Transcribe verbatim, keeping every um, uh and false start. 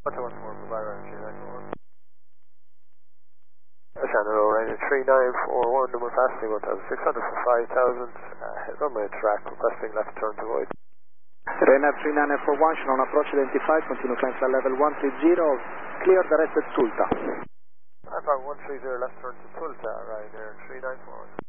What's one more, goodbye, Ryanair three nine four one. Channel Ryanair three nine four one, number fastly one thousand six hundred for five thousand, uh, head runway track, requesting left turn to void. Ryanair three nine four one, shown on approach identified, continue climb flight level one three zero, clear directed Tulta. Alpha one three zero, left turn to Tulta, Ryanair three nine four one.